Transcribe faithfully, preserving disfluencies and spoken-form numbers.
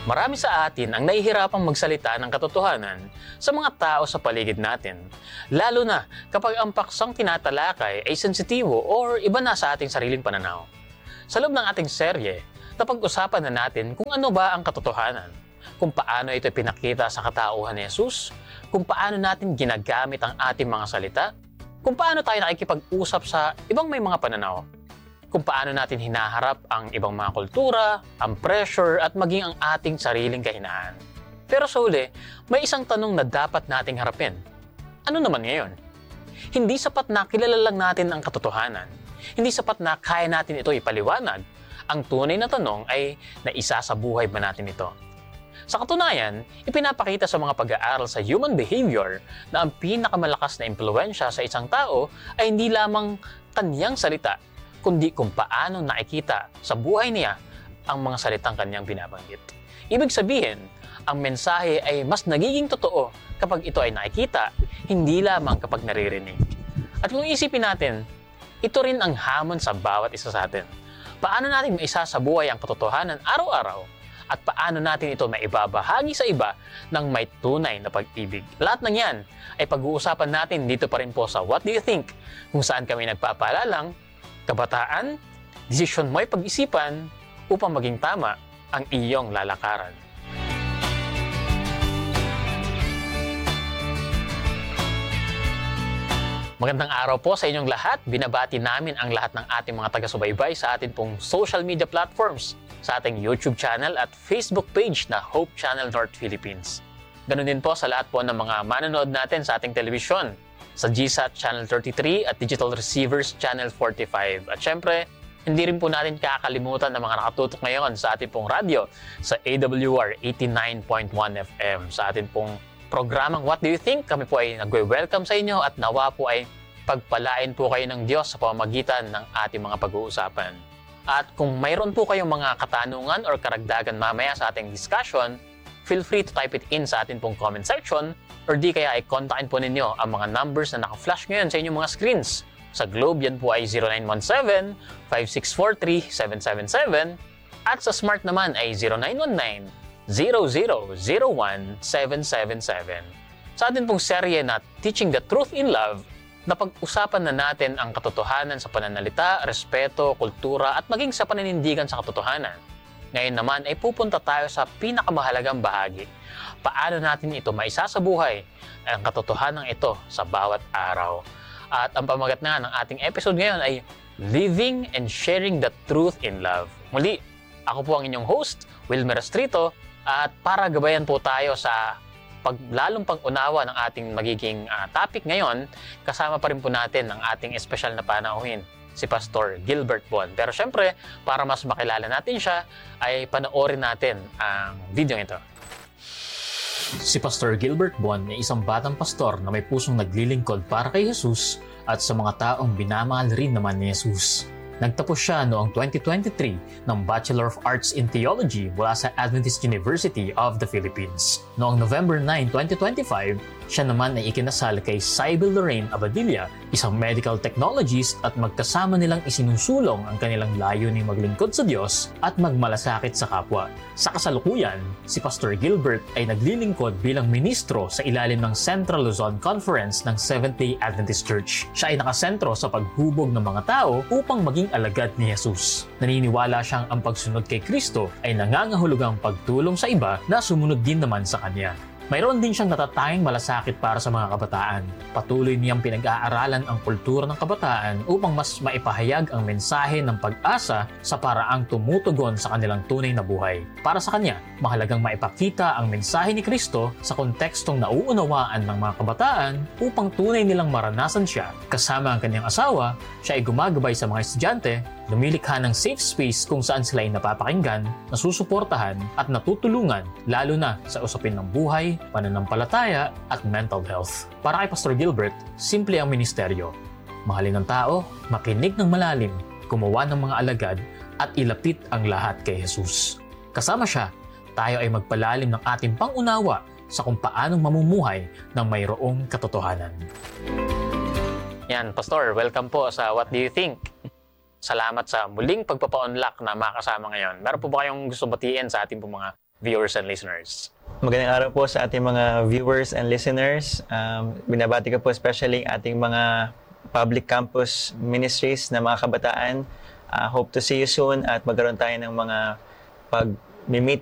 Marami sa atin ang nahihirapang magsalita ng katotohanan sa mga tao sa paligid natin, lalo na kapag ang paksang tinatalakay ay sensitibo or iba na sa ating sariling pananaw. Sa loob ng ating serye, napag-usapan na natin kung ano ba ang katotohanan, kung paano ito pinakita sa katauhan ni Jesus, kung paano natin ginagamit ang ating mga salita, kung paano tayo nakikipag-usap sa ibang may mga pananaw, kung paano natin hinaharap ang ibang mga kultura, ang pressure at maging ang ating sariling kahinaan. Pero sa huli, may isang tanong na dapat nating harapin. Ano naman ngayon? Hindi sapat na kilala lang natin ang katotohanan. Hindi sapat na kaya natin ito ipaliwanag. Ang tunay na tanong ay naisasabuhay ba natin ito? Sa katunayan, ipinapakita sa mga pag-aaral sa human behavior na ang pinakamalakas na impluwensya sa isang tao ay hindi lamang kanyang salita, kundi kung paano nakikita sa buhay niya ang mga salitang kanyang binabanggit. Ibig sabihin, ang mensahe ay mas nagiging totoo kapag ito ay nakikita, hindi lamang kapag naririnig. At kung isipin natin, ito rin ang hamon sa bawat isa sa atin. Paano natin maisasabuhay ang katotohanan araw-araw at paano natin ito maibabahagi sa iba ng may tunay na pag-ibig. Lahat ng yan ay pag-uusapan natin dito pa rin po sa What Do You Think? Kung saan kami nagpapaalalang kabataan, desisyon mo'y pag-isipan upang maging tama ang iyong lalakaran. Magandang araw po sa inyong lahat. Binabati namin ang lahat ng ating mga taga-subaybay sa ating pong social media platforms, sa ating YouTube channel at Facebook page na Hope Channel North Philippines. Ganun din po sa lahat po ng mga manonood natin sa ating telebisyon, sa G S A T Channel thirty-three at Digital Receivers Channel forty-five. At syempre, hindi rin po natin kakalimutan ng mga nakatutok ngayon sa ating pong radyo sa A W R eighty-nine point one F M. Sa ating pong programang What Do You Think? Kami po ay nagwe-welcome sa inyo at nawa po ay pagpalain po kayo ng Diyos sa pamamagitan ng ating mga pag-uusapan. At kung mayroon po kayong mga katanungan or karagdagan mamaya sa ating discussion, feel free to type it in sa ating pong comment section or di kaya ay kontakin po ninyo ang mga numbers na naka-flash ngayon sa inyong mga screens. Sa Globe, yan po ay zero nine one seven, five six four three, seven seven seven at sa Smart naman ay zero nine one nine, zero zero zero one, seven seven seven. Sa ating pong serye na Teaching the Truth in Love, napag-usapan na natin ang katotohanan sa pananalita, respeto, kultura at maging sa paninindigan sa katotohanan. Ngayon naman ay pupunta tayo sa pinakamahalagang bahagi. Paano natin ito maisasabuhay ang katotohanan ito sa bawat araw. At ang pamagat nga ng ating episode ngayon ay Living and Sharing the Truth in Love. Muli, ako po ang inyong host, Wilmer Estrito, at para gabayan po tayo sa paglalong pag-unawa ng ating magiging uh, topic ngayon, kasama pa rin po natin ang ating espesyal na panauhin, si Pastor Gilbert Bon. Pero syempre, para mas makilala natin siya, ay panoorin natin ang video ito. Si Pastor Gilbert Bon ay isang batang pastor na may pusong naglilingkod para kay Jesus at sa mga taong binamahal rin naman ni Jesus. Nagtapos siya noong twenty twenty-three ng Bachelor of Arts in Theology mula sa Adventist University of the Philippines. Noong November nine, twenty twenty-five, siya naman ay ikinasal kay Sybil Lorraine Abadilla, isang medical technologist at magkasama nilang isinusulong ang kanilang layuning maglingkod sa Diyos at magmalasakit sa kapwa. Sa kasalukuyan, si Pastor Gilbert ay naglilingkod bilang ministro sa ilalim ng Central Luzon Conference ng Seventh-day Adventist Church. Siya ay nakasentro sa paghubog ng mga tao upang maging alagad ni Jesus. Naniniwala siyang ang pagsunod kay Kristo ay nangangahulugang pagtulong sa iba na sumunod din naman sa Kanya. Mayroon din siyang natatanging malasakit para sa mga kabataan. Patuloy niyang pinag-aaralan ang kultura ng kabataan upang mas maipahayag ang mensahe ng pag-asa sa paraang tumutugon sa kanilang tunay na buhay. Para sa kanya, mahalagang maipakita ang mensahe ni Kristo sa kontekstong nauunawaan ng mga kabataan upang tunay nilang maranasan siya. Kasama ang kanyang asawa, siya ay gumagabay sa mga estudyante, lumilikha ng safe space kung saan sila ay napapakinggan, nasusuportahan at natutulungan lalo na sa usapin ng buhay, pananampalataya at mental health. Para kay Pastor Gilbert, simple ang ministeryo. Mahalin ang tao, makinig ng malalim, gumawa ng mga alagad at ilapit ang lahat kay Jesus. Kasama siya, tayo ay magpalalim ng ating pangunawa sa kung paanong mamumuhay ng mayroong katotohanan. Yan, Pastor, welcome po sa What Do You Think? Salamat sa muling pagpapa-unlock na makasama ngayon. Meron po ba kayong gusto batiin sa ating po mga viewers and listeners. Magandang araw po sa ating mga viewers and listeners. Um, binabati ko po especially ating mga public campus ministries na mga kabataan. Uh, hope to see you soon at magkaroon tayo ng mga pag-meet